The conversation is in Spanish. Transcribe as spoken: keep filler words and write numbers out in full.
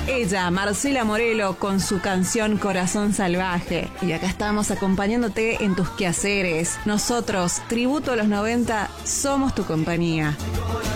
Ella, Marcela Morelo, con su canción Corazón Salvaje. Y acá estamos acompañándote en tus quehaceres. Nosotros, tributo a los noventa, somos tu compañía.